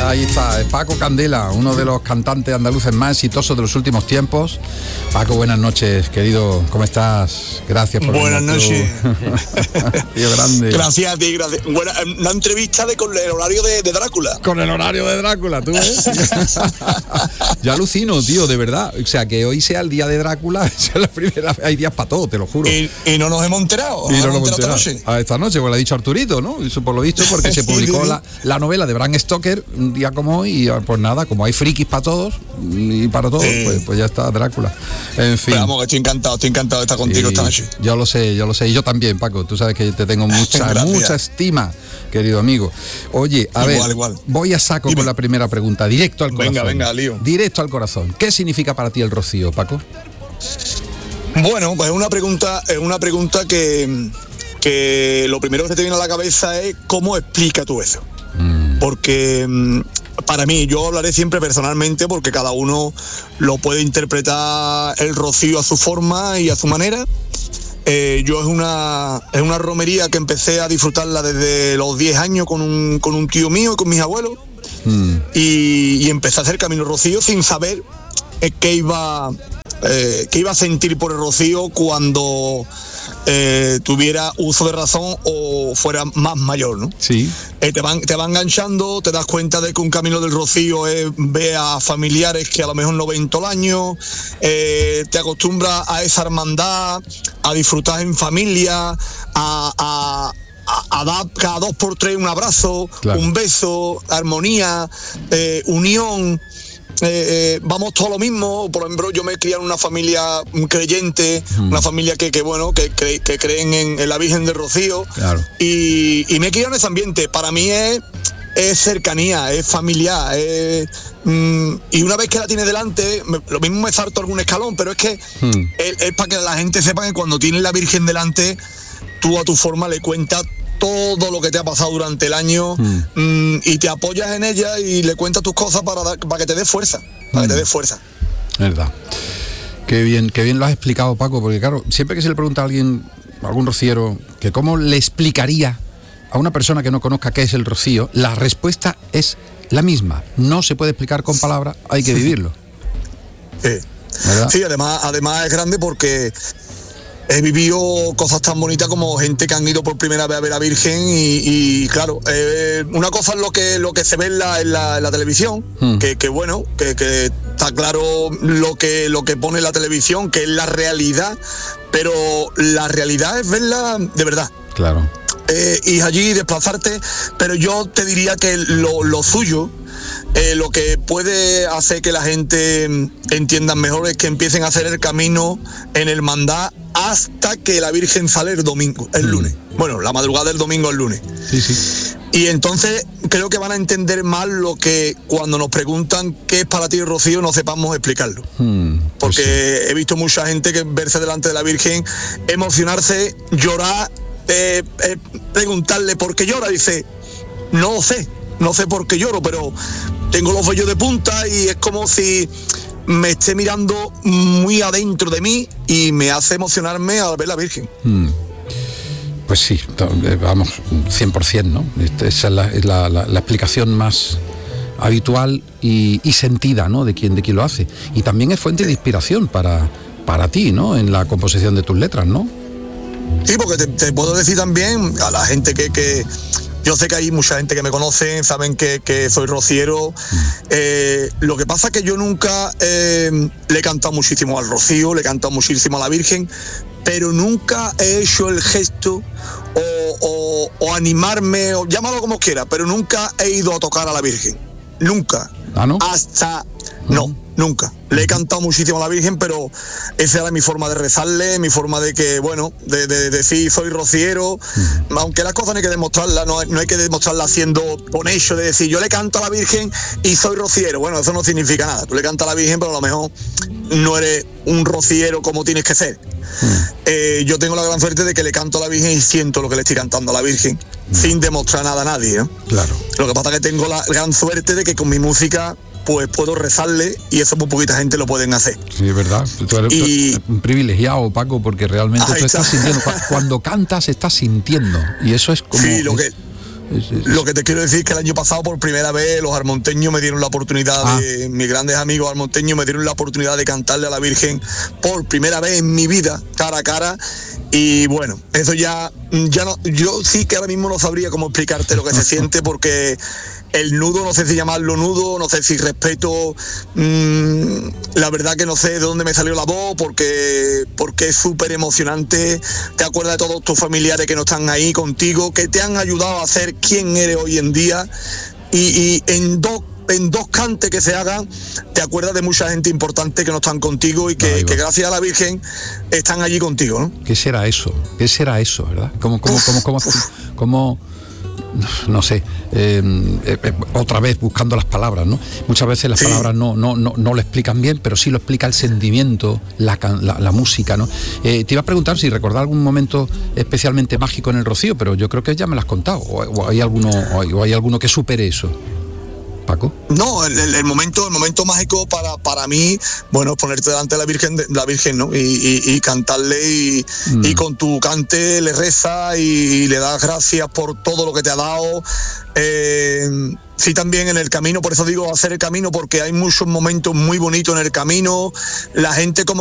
Ahí está, Paco Candela, uno de los cantantes andaluces más exitosos de los últimos tiempos. Paco, buenas noches, querido, ¿cómo estás? Gracias por buenas noches. Tío grande. Gracias a ti, gracias. Bueno, una entrevista con el horario de Drácula. Con el horario de Drácula, ¿tú ves? Yo alucino, tío, de verdad. O sea, que hoy sea el día de Drácula, es la primera vez, hay días para todo, te lo juro. Y no nos hemos enterado. Y no nos hemos enterado. Esta noche, pues lo ha dicho Arturito, ¿no? Eso por lo visto, porque se publicó la novela de Bram Stoker un día como hoy, y pues nada, como hay frikis para todos y para todos, pues ya está Drácula. En fin. Pero vamos, estoy encantado de estar contigo esta noche. Yo lo sé, y yo también, Paco. Tú sabes que te tengo mucha estima, querido amigo. Oye, a ver, voy a saco con la primera pregunta, directo al corazón. Venga, lío. Directo al corazón. ¿Qué significa para ti el rocío, Paco? Bueno, pues es una pregunta que lo primero que se te viene a la cabeza es cómo explica tú eso. Porque para mí, yo hablaré siempre personalmente, porque cada uno lo puede interpretar el rocío a su forma y a su manera. Yo es una romería que empecé a disfrutarla desde los 10 años con un tío mío y con mis abuelos. Y empecé a hacer Camino Rocío sin saber qué iba a sentir por el rocío cuando tuviera uso de razón o fuera más mayor, ¿no? Sí. Te va enganchando, te das cuenta de que un Camino del Rocío es ver a familiares que a lo mejor no ven todo el año, te acostumbras a esa hermandad, a disfrutar en familia, a dar cada 2x3 un abrazo, claro, un beso, armonía, unión. Vamos todo lo mismo. Por ejemplo, yo me crié en una familia creyente, una familia que creen en la Virgen del Rocío, claro, y me crié en ese ambiente. Para mí es cercanía, es familiar, y una vez que la tienes delante, lo mismo me salto algún escalón, pero es que es para que la gente sepa que cuando tienes la Virgen delante, tú a tu forma le cuentas todo lo que te ha pasado durante el año, y te apoyas en ella y le cuentas tus cosas para que te dé fuerza, Verdad. Qué bien lo has explicado, Paco, porque claro, siempre que se le pregunta a alguien, a algún rociero, que cómo le explicaría a una persona que no conozca qué es el rocío, la respuesta es la misma. No se puede explicar con palabras, hay que vivirlo. Sí, además es grande porque he vivido cosas tan bonitas como gente que han ido por primera vez a ver a la Virgen y claro, una cosa es lo que se ve en la televisión, que está claro lo que pone la televisión, que es la realidad, pero la realidad es verla de verdad. Claro. Y allí desplazarte, pero yo te diría que lo suyo, lo que puede hacer que la gente entienda mejor es que empiecen a hacer el camino en hermandad hasta que la Virgen sale el lunes. Bueno, la madrugada del domingo al lunes. Sí. Y entonces creo que van a entender más lo que cuando nos preguntan qué es para ti el rocío no sepamos explicarlo. Porque he visto mucha gente que verse delante de la Virgen, emocionarse, llorar, preguntarle por qué llora, dice, no sé por qué lloro, pero tengo los vellos de punta y es como si me esté mirando muy adentro de mí y me hace emocionarme al ver la Virgen. Pues sí, vamos, 100%, ¿no? Esa es la explicación más habitual y sentida, ¿no? de quien lo hace. Y también es fuente de inspiración para ti, ¿no? En la composición de tus letras, ¿no? Sí, porque te puedo decir también a la gente que yo sé que hay mucha gente que me conoce, saben que soy rociero. Lo que pasa es que yo nunca le he cantado muchísimo al rocío, le he cantado muchísimo a la Virgen, pero nunca he hecho el gesto o animarme, o llámalo como quiera, pero nunca he ido a tocar a la Virgen. Nunca. ¿Ah, no? No, nunca. Le he cantado muchísimo a la Virgen, pero esa era mi forma de rezarle, mi forma de que, de decir soy rociero, aunque las cosas no hay que demostrarlas, no hay que demostrarlas haciendo con hecho de decir yo le canto a la Virgen y soy rociero. Bueno, eso no significa nada. Tú le cantas a la Virgen, pero a lo mejor no eres un rociero como tienes que ser. Yo tengo la gran suerte de que le canto a la Virgen y siento lo que le estoy cantando a la Virgen, sin demostrar nada a nadie, ¿no? Claro. Lo que pasa es que tengo la gran suerte de que con mi música pues puedo rezarle y eso muy poquita gente lo pueden hacer. Sí, es verdad. Tú eres un privilegiado, Paco, porque realmente tú estás sintiendo. Cuando cantas estás sintiendo y eso es como... Sí, Lo que te quiero decir es que el año pasado por primera vez los armonteños me dieron la oportunidad mis grandes amigos armonteños me dieron la oportunidad de cantarle a la Virgen por primera vez en mi vida, cara a cara. Y bueno, eso ya no, yo sí que ahora mismo no sabría cómo explicarte lo que se siente, porque el nudo, no sé si llamarlo nudo, no sé si respeto, la verdad que no sé de dónde me salió la voz, porque es súper emocionante. Te acuerdas de todos tus familiares que no están ahí contigo, que te han ayudado a ser quien eres hoy en día, y en dos cantes que se hagan, te acuerdas de mucha gente importante que no están contigo y que gracias a la Virgen están allí contigo, ¿no? ¿Qué será eso? ¿Qué será eso, verdad? ¿Cómo no sé, otra vez buscando las palabras, ¿no? Muchas veces las palabras no lo explican bien, pero sí lo explica el sentimiento, la música, ¿no? Te iba a preguntar si recordás algún momento especialmente mágico en el Rocío, pero yo creo que ya me lo has contado, o hay alguno que supere eso, Paco. No, el momento mágico para mí, bueno, es ponerte delante de la Virgen, ¿no? Y cantarle y con tu cante le reza y le das gracias por todo lo que te ha dado. Sí, también en el camino, por eso digo hacer el camino, porque hay muchos momentos muy bonitos en el camino, la gente como